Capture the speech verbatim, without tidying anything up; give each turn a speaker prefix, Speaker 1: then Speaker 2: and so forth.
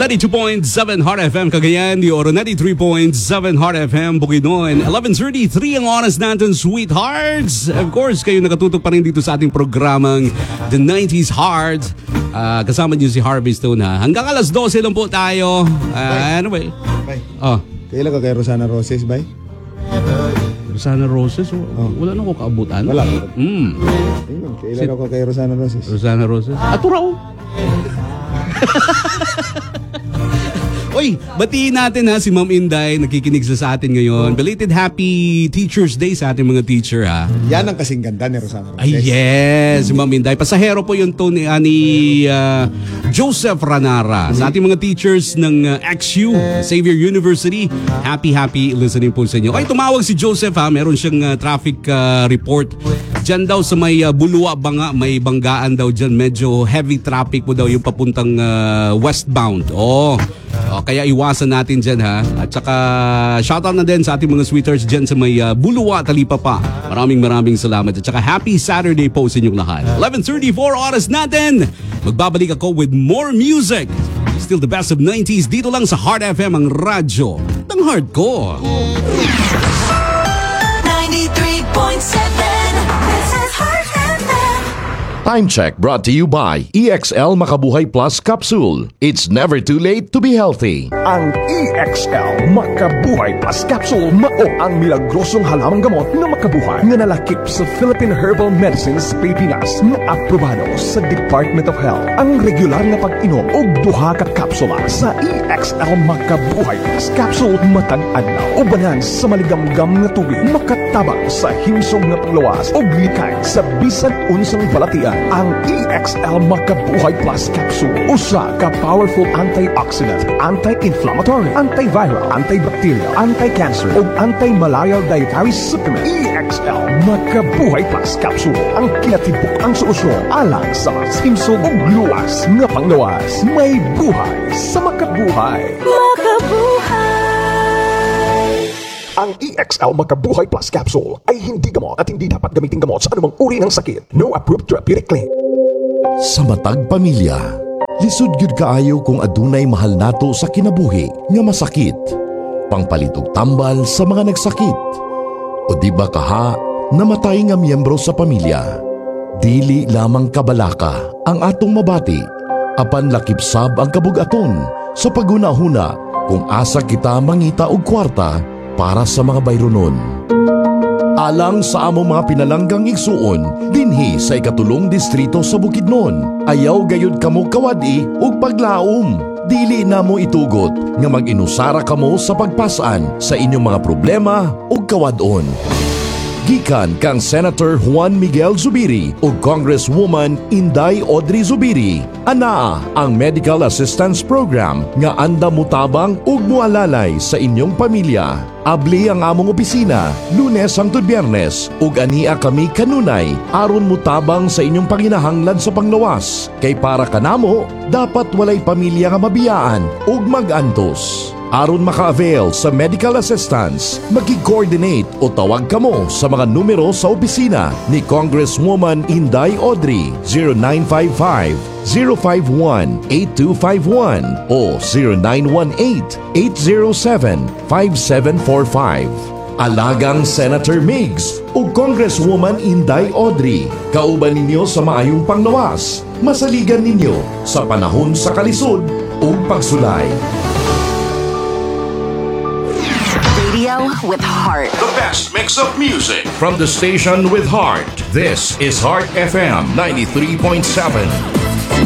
Speaker 1: ninety-two point seven Heart F M Cagayan, di Oro ninety-three point seven Heart F M Bukidnon. eleven thirty-three ang oras natin, sweethearts. Of course, kayo nakatutok pa rin dito sa ating programang The nineties Heart. Uh, kasama niyo si Harvey Stone, ha. Hanggang alas twelve lang po tayo. Uh, anyway.
Speaker 2: Bye.
Speaker 1: Oh.
Speaker 2: Kailan ka kay Rosana Roses, bye?
Speaker 1: Rosana Roses? Oh. Wala na ko kaabutan.
Speaker 2: Wala.
Speaker 1: Mm.
Speaker 2: Kailan si... ka kay Rosana Roses?
Speaker 1: Rosana Roses? Aturao. Oy, batiin natin ha si Ma'am Inday, nakikinig sa atin ngayon. Belated happy Teacher's Day sa ating mga teacher, ha.
Speaker 2: Yan ang kasing ganda ni Rosana Roses.
Speaker 1: Ay yes, si Ma'am Inday. Pasahero po yung to ni, uh, ni uh, Joseph Ranara. Sa ating mga teachers ng uh, X U, Xavier University. Happy, happy listening po sa inyo. Ay, tumawag si Joseph, ha. Meron siyang uh, traffic uh, report. Diyan daw sa may uh, Bulua Banga, may banggaan daw dyan. Medyo heavy traffic po daw yung papuntang uh, westbound. Oh. Oh, kaya iwasan natin dyan, ha. At saka shoutout na din sa ating mga sweethearts dyan sa may uh, Bulua, Talipapa. Maraming maraming salamat. At saka happy Saturday po sa inyong lahat. eleven thirty-four oras natin. Magbabalik ako with more music. Still the best of nineties dito lang sa Heart F M, ang radyo ng heart ko.
Speaker 3: ninety-three point seven, this is Heart F M.
Speaker 4: Time check brought to you by E X L Makabuhay Plus Capsule. It's never too late to be healthy.
Speaker 5: Ang E X L Makabuhay Plus Capsule mao ang milagrosong halamang gamot na makabuhay nga nalakip sa Philippine Herbal Medicines Pilipinas na aprobado sa Department of Health. Ang regular na pag-inom og duha ka kapsula sa E X L Makabuhay Plus Capsule matag adlaw ubanan sa maligamgam nga tubig makatabang sa himsog nga panglawas og likay sa bisan unsang balatian. Ang E X L Makabuhay Plus Capsule usa ka powerful antioxidant, anti-inflammatory, antiviral, antibacterial, anti-cancer ug anti-malarial dietary supplement. E X L Makabuhay Plus Capsule ang kinatibuk ang solusyon alang sa simsog ug luwas nga panglawas. May buhay sa makabuhay.
Speaker 3: Makabuhay.
Speaker 5: Ang E X L Makabuhay Plus Capsule ay hindi gamot at hindi dapat gamitin gamot sa anumang uri ng sakit. No approved therapeutic claim.
Speaker 4: Sa matag pamilya, lisod gyud kaayo kung adunay mahal nato sa kinabuhi nga masakit. Pangpalit og tambal sa mga nagsakit. O di ba kaha, namatay nga miyembro sa pamilya. Dili lamang kabalaka ang atong mabati, apan lakipsab ang kabugaton sa pagunahuna kung asa kita mangita og kwarta para sa mga bayronon. Alang sa among mga pinalanggang igsuon dinhi sa ikatulong distrito sa Bukidnon, ayaw gayud kamo kawadi ug paglaom. Dili namo itugot nga mag-inusara kamo sa pagpasaan sa inyong mga problema ug kawadon. Gikan kang Senator Juan Miguel Zubiri ug Congresswoman Inday Audrey Zubiri, anaa ang Medical Assistance Program nga anda mutabang ug mualalay sa inyong pamilya. Abli ang among opisina Lunes hangtod Biyernes ug ania kami kanunay aron mutabang sa inyong panginahanglan sa panglawas. Kay para kanamo dapat walay pamilya nga mabiyaan ug mag-antos. Aron maka-avail sa medical assistance, maki-coordinate o tawag kamo sa mga numero sa opisina ni Congresswoman Inday Audrey zero nine five five, zero five one, eight two five one o zero nine one eight, eight zero seven, five seven four five. Alagang Senator Migs o Congresswoman Inday Audrey, kauban ninyo sa maayong panglawas, masaligan ninyo sa panahon sa kalisod o pagsulay.
Speaker 3: Radio with heart.
Speaker 4: The best mix of music from the station with heart. This is Heart F M ninety-three point seven.